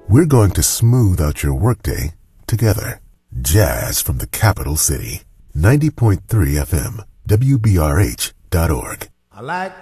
We're going to smooth out your workday together. Jazz from the capital city. 90.3 FM, WBRH.org. I like